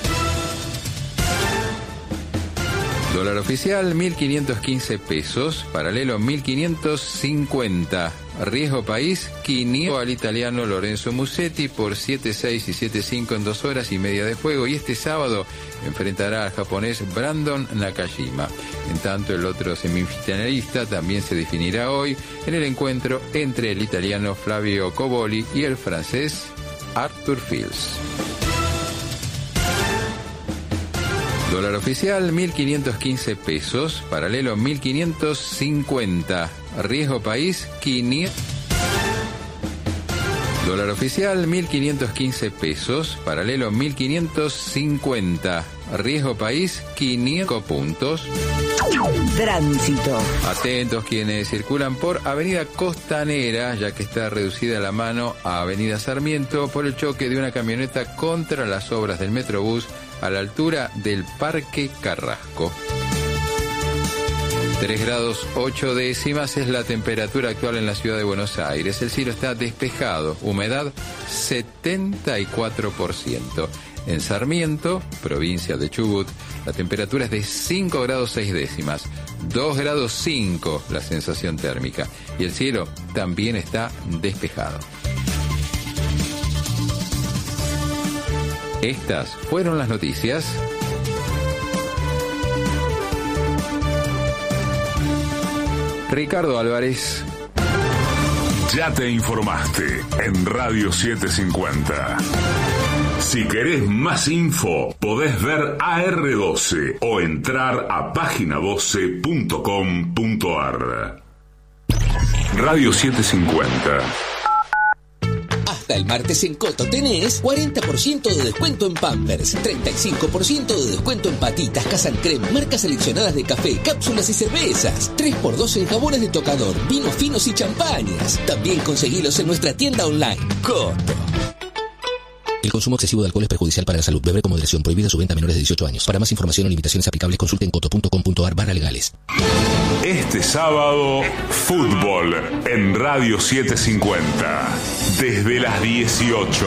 Dólar oficial 1.515 pesos, paralelo 1.550. Riesgo país 500 al italiano Lorenzo Musetti por 7-6 y 7-5 en 2 horas y media de juego, y este sábado enfrentará al japonés Brandon Nakashima. En tanto, el otro semifinalista también se definirá hoy en el encuentro entre el italiano Flavio Cobolli y el francés Arthur Fils. Dólar oficial 1.515 pesos, paralelo 1.550. Riesgo país 500. Dólar oficial 1.515 pesos, paralelo 1.550. Riesgo país 500 puntos. Tránsito. Atentos quienes circulan por Avenida Costanera, ya que está reducida la mano a Avenida Sarmiento por el choque de una camioneta contra las obras del Metrobús a la altura del Parque Carrasco. 3 grados 8 décimas es la temperatura actual en la ciudad de Buenos Aires. El cielo está despejado, humedad 74%. En Sarmiento, provincia de Chubut, la temperatura es de 5 grados 6 décimas, 2 grados 5 la sensación térmica, y el cielo también está despejado. Estas fueron las noticias. Ricardo Álvarez. Ya te informaste en Radio 750. Si querés más info, podés ver AR12 o entrar a página12.com.ar. Radio 750. Hasta el martes en Coto tenés 40% de descuento en Pampers, 35% de descuento en patitas, Casan Creme, marcas seleccionadas de café, cápsulas y cervezas, 3x2 en jabones de tocador, vinos finos y champañas. También conseguilos en nuestra tienda online. Coto. El consumo excesivo de alcohol es perjudicial para la salud. Beber con moderación. Prohibida su venta a menores de 18 años. Para más información o limitaciones aplicables, consulte en coto.com.ar/legales. Este sábado, fútbol en Radio 750. Desde las 18.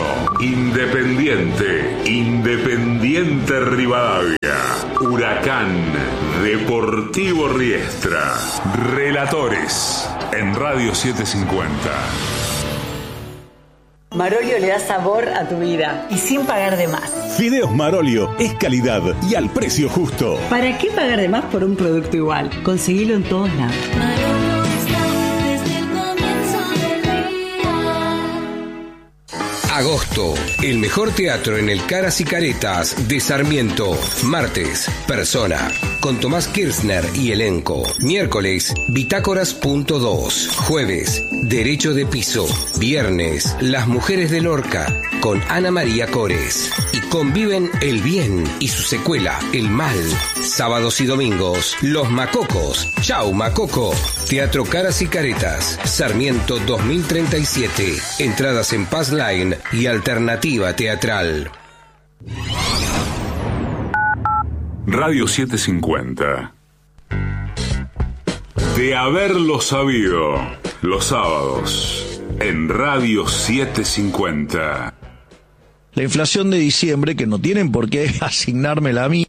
Independiente Rivadavia. Huracán, Deportivo Riestra. Relatores en Radio 750. Marolio le da sabor a tu vida y sin pagar de más. Fideos Marolio es calidad y al precio justo. ¿Para qué pagar de más por un producto igual? Conseguilo en todos lados. Agosto, el mejor teatro en el Caras y Caretas de Sarmiento. Martes, Persona, con Tomás Kirchner y elenco. Miércoles, Bitácoras.2. Jueves, Derecho de Piso. Viernes, Las Mujeres de Lorca, con Ana María Cores. Y conviven el bien y su secuela, el mal. Sábados y domingos, Los Macocos. Chau, Macoco. Teatro Caras y Caretas, Sarmiento 2037. Entradas en Pass Line y Alternativa Teatral. Radio 750. De haberlo sabido, los sábados en Radio 750. La inflación de diciembre, que no tienen por qué asignármela a mí,